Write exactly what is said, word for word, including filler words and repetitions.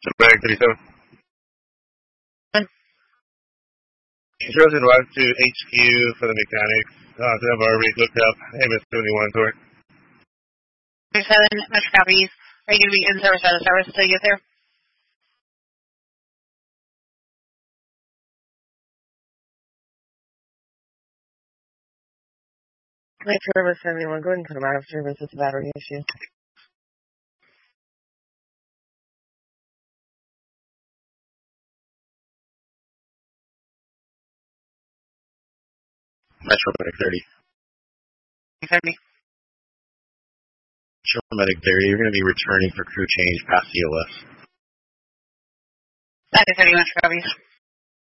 Bag thirty-seven. Insurance advised to H Q for the mechanics. Uh, to have our rig looked up. Hey, Miss seventy-one, sorry. thirty-seven, Metro copies. Are you going to be in service out of service until you get there? Metro service seventy-one, go ahead and put them out of service. It's a battery issue. Metro Medic thirty. thirty. Metro Medic thirty, you're going to be returning for crew change past C O S. thirty, Metro copies.